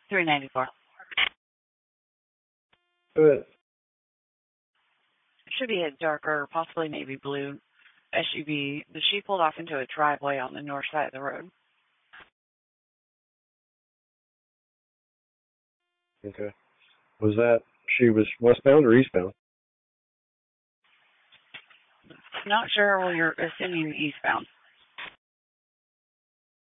$394. Good. It should be a darker, possibly navy blue SUV. She pulled off into a driveway on the north side of the road. Okay. She was westbound or eastbound? Not sure. Well, you're assuming eastbound.